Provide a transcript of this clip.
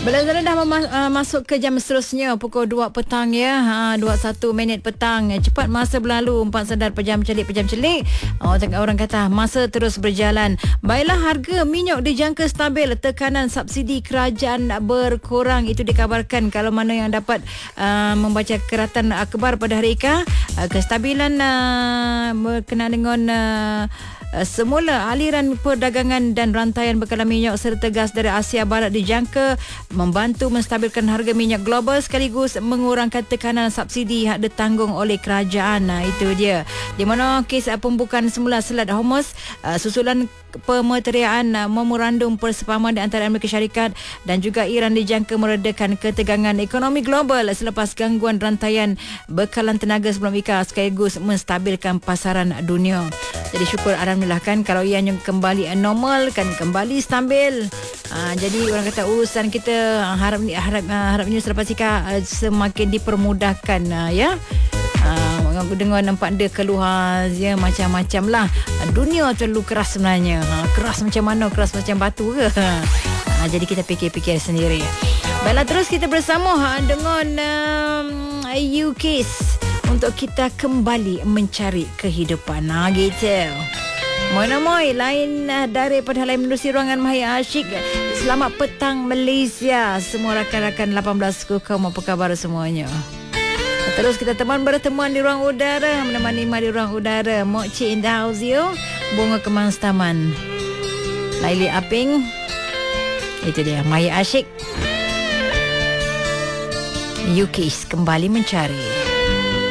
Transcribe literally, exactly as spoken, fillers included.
Bila-bila dah memas- uh, masuk ke jam seterusnya pukul dua petang ya. Ha, dua puluh satu minit petang. Cepat masa berlalu, empat sedar pejam celik pejam celik. Oh, orang kata masa terus berjalan. Baiklah, harga minyak dijangka stabil, tekanan subsidi kerajaan berkurang. Itu dikabarkan kalau mana yang dapat uh, membaca keratan akhbar pada hari Ika. Uh, kestabilan uh, berkenaan dengan uh, semula aliran perdagangan dan rantaian bekalan minyak serta gas dari Asia Barat dijangka membantu menstabilkan harga minyak global sekaligus mengurangkan tekanan subsidi yang ditanggung oleh kerajaan. Nah, itu dia. Di mana kes pembukaan semula Selat Hormuz uh, susulan pemeterian uh, memorandum persefahaman di antara Amerika Syarikat dan juga Iran dijangka meredakan ketegangan ekonomi global selepas gangguan rantaian bekalan tenaga sebelum Ika sekaligus menstabilkan pasaran dunia. Jadi syukur alhamdulillah kan kalau ianya kembali normal kan, kembali stabil. Uh, jadi orang kata urusan kita uh, harap harap uh, harapnya selepas Ika uh, semakin dipermudahkan uh, ya. Uh, dengan nampak dia keluar ya, macam-macam lah. Uh, dunia terlalu keras sebenarnya. Uh, keras macam mana? Keras macam batu ke? Uh, jadi kita fikir-fikir sendiri. Baiklah, terus kita bersama uh, dengan um, U K untuk kita kembali mencari kehidupan. Nah, gitu. Moy-moy lain daripada lain menerusi ruangan Mahir Asyik. Selamat petang Malaysia. Semua rakan-rakan lapan belas Kukau, apa khabar semuanya? Terus kita teman bertemuan di ruang udara, menemani Mak di ruang udara. Mok Cik in the house you. Bunga Kemas Taman. Laili Aping. Itu dia Mahir Asyik. U K kembali mencari.